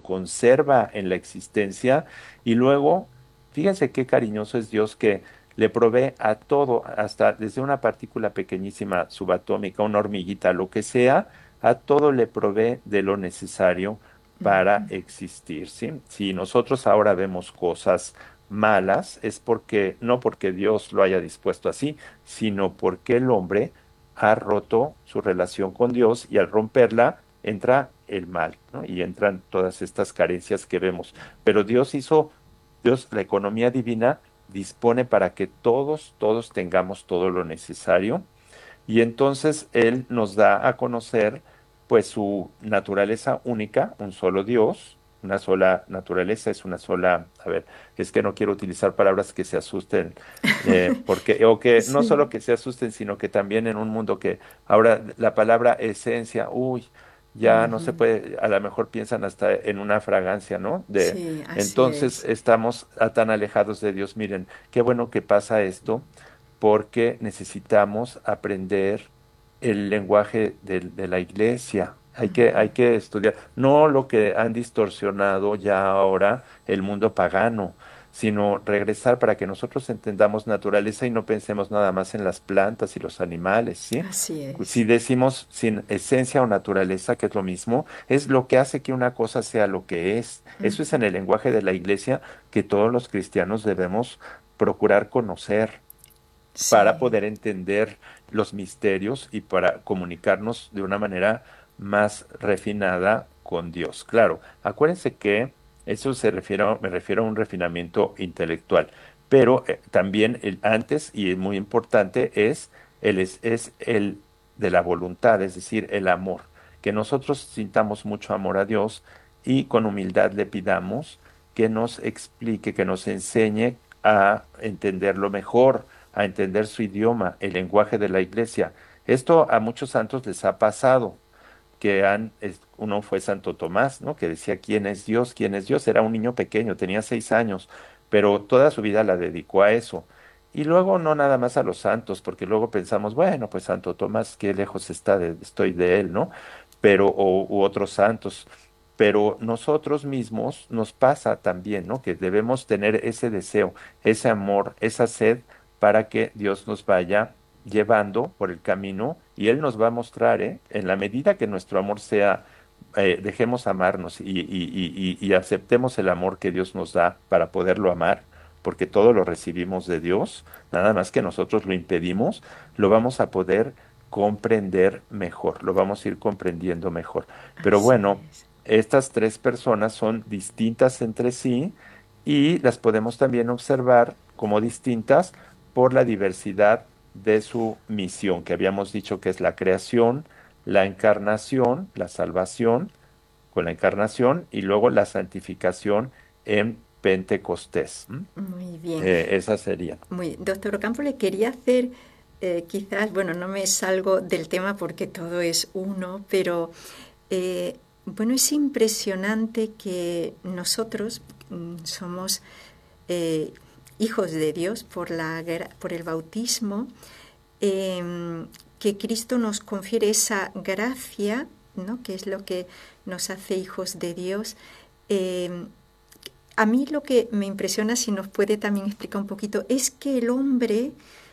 conserva en la existencia y luego, fíjense qué cariñoso es Dios que le provee a todo, hasta desde una partícula pequeñísima subatómica, una hormiguita, lo que sea, a todo le provee de lo necesario para existir, ¿sí? Si nosotros ahora vemos cosas malas, es porque, no porque Dios lo haya dispuesto así, sino porque el hombre ha roto su relación con Dios y al romperla entra el mal, ¿no? Y entran todas estas carencias que vemos. Pero Dios, la economía divina dispone para que todos tengamos todo lo necesario y entonces Él nos da a conocer pues su naturaleza única, un solo Dios, una sola naturaleza, es una sola, a ver, es que no quiero utilizar palabras que se asusten, porque, o que no solo Sí. que se asusten, sino que también en un mundo que ahora la palabra esencia, uy, ya no se Ujú. puede, a lo mejor piensan hasta en una fragancia, ¿no? Sí, así Entonces es. estamos tan alejados de Dios. Miren, qué bueno que pasa esto porque necesitamos aprender el lenguaje de la iglesia. Hay que estudiar, no lo que han distorsionado ya ahora el mundo pagano, sino regresar para que nosotros entendamos naturaleza y no pensemos nada más en las plantas y los animales, ¿sí? Así Si es. decimos sin esencia o naturaleza, que es lo mismo, es lo que hace que una cosa sea lo que es. Eso es en el lenguaje de la iglesia que todos los cristianos debemos procurar conocer para Sí. poder entender los misterios y para comunicarnos de una manera más refinada con Dios. Claro, acuérdense que eso me refiero a un refinamiento intelectual, pero también el antes, y es muy importante, es el de la voluntad, es decir, el amor, que nosotros sintamos mucho amor a Dios y con humildad le pidamos que nos explique, que nos enseñe a entenderlo mejor, a entender su idioma, el lenguaje de la iglesia. Esto a muchos santos les ha pasado, uno fue Santo Tomás, ¿no? Que decía, ¿quién es Dios? ¿Quién es Dios? Era un niño pequeño, tenía 6 años, pero toda su vida la dedicó a eso. Y luego no nada más a los santos, porque luego pensamos, bueno, pues Santo Tomás, qué lejos estoy de él, ¿no? Pero, u otros santos. Pero nosotros mismos nos pasa también, ¿no? Que debemos tener ese deseo, ese amor, esa sed para que Dios nos vaya llevando por el camino y Él nos va a mostrar, ¿eh? En la medida que nuestro amor sea, dejemos amarnos y aceptemos el amor que Dios nos da para poderlo amar, porque todo lo recibimos de Dios, nada más que nosotros lo impedimos, lo vamos a poder comprender mejor, lo vamos a ir comprendiendo mejor. Pero Así bueno, es. estas tres personas son distintas entre sí y las podemos también observar como distintas por la diversidad de su misión, que habíamos dicho que es la creación, la encarnación, la salvación con la encarnación y luego la santificación en Pentecostés. ¿M? Muy bien. Esas serían. Doctor Ocampo, le quería hacer, quizás, bueno, no me salgo del tema porque todo es uno, pero bueno, es impresionante que nosotros somos eh, hijos de Dios por el bautismo, que Cristo nos confiere esa gracia, ¿no? Que es lo que nos hace hijos de Dios. Eh, a mí lo que me impresiona, si nos puede también explicar un poquito, es que el hombre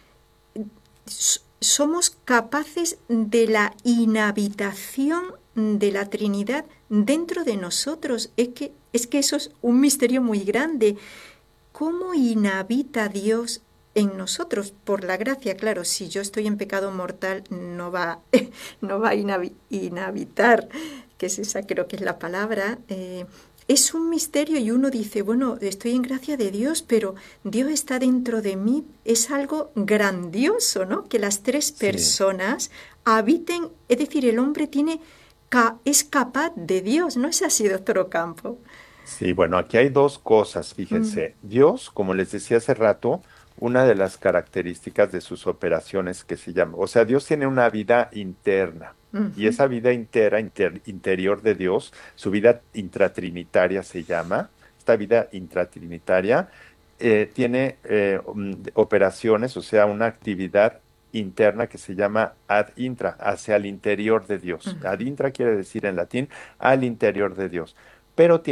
somos capaces de la inhabitación de la Trinidad dentro de nosotros. Es que eso es un misterio muy grande. ¿Cómo inhabita Dios en nosotros? Por la gracia, claro, si yo estoy en pecado mortal, no va a inhabitar, que es esa, creo que es la palabra. Es un misterio y uno dice, bueno, estoy en gracia de Dios, pero Dios está dentro de mí. Es algo grandioso, ¿no? Que las tres Sí, personas habiten, es decir, el hombre es capaz de Dios, ¿no es así, doctor Ocampo? sí, bueno, aquí hay dos cosas, Mm, fíjense. Dios, como les decía hace rato, una de las características de sus operaciones que se llama, o sea, Dios tiene una vida interna. Y ujú. esa vida interior de Dios, su vida intratrinitaria se llama, esta vida intratrinitaria, tiene operaciones, o sea, una actividad interna que se llama ad intra, hacia el interior de Dios. Ad intra quiere decir en latín al interior de Dios, pero